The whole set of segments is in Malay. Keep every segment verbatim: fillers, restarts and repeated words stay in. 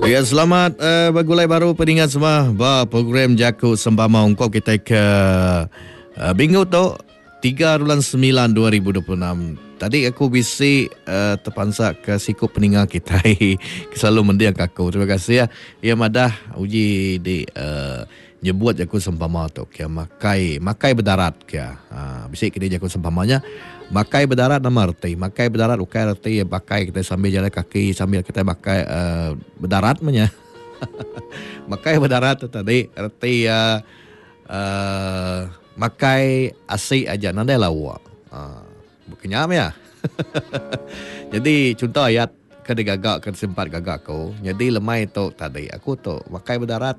Ya, selamat uh, bergulai baru peningat semua bah program Jaku Sempama ungkap kita ke uh, minggu tu tiga bulan sembilan dua ribu dua puluh enam. Tadi aku bisik uh, terpansak ke siku peningat kita selalu mendiang aku. Terima kasih ya. Ya madah uji di uh, nyebut Jaku Sempama tu kia makai makai berdarat kia. Ha, bisik kita Jaku Sempamanya makai berdarat nama arti. Makai berdarat ukai arti ya pakai kita sambil jalan kaki sambil kita pakai uh, berdarat punya. Makai berdarat tu tadi arti uh, uh, makai asik aja nanda lawa. Uh, Kenyam ya. Jadi contoh ayat kena gagak kena sempat gagak kau. Jadi lemai tu tadi aku tu makai berdarat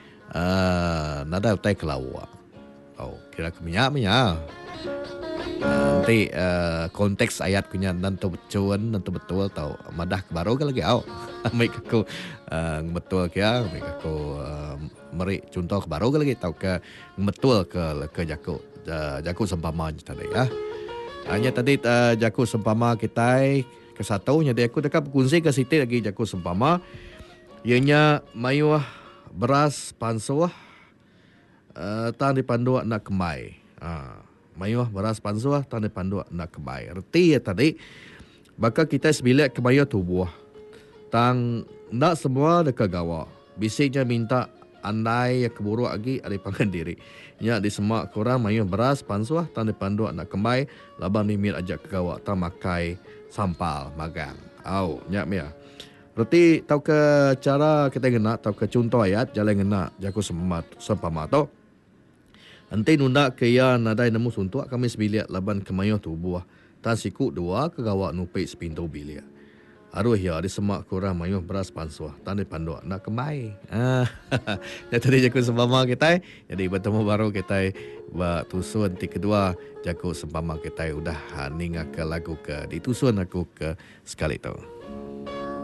uh, nada utai kelawa. Oh, kira kenyam ya. Nanti uh, konteks ayat punya nanti betul nanti betul tahu madah baru ke lagi au. Mai aku uh, betul ke ya, mai aku uh, meri contoh baru ke lagi tahu ke betul ke ke jaku uh, jaku sempama tadi ya. Hanya tadi uh, Jaku Sempama kita ke satu jadi aku dekat berkongsi ke situ lagi Jaku Sempama ianya mayuah beras pansuah uh, tan dipandu nak kemai. Uh, mayuah beras pansuah tan dipandu nak kemai. Arti ya tadi maka kita sebilik kemaya tubuh. Tang nak semua dekat gawa. Bisiknya minta andai ya keburu lagi ada pangan diri. Ya di semak korang mayu beras pansuah tan dipandu nak kembai laban mimir ajak ke gawak tan makai sampal magang. Au nyak mia. Berarti tahu ke cara kita gena tahu ke contoh ayat jalan gena Jaku semat sempama to. Nanti nunda ke ya nadai nemu suntuk kami sebilik laban kemayu tubuh tan siku dua ke gawak nupai sepintu bilik. Aduh ya, di semak kurang mayuh beras pansuah. Tanda pandu nak kemai. Ah, ya tadi Jaku Sempama kita. Jadi bertemu baru kita bertusun ti kedua Jaku Sempama kita udah ninga ke lagu ke ditusun aku ke sekali tu.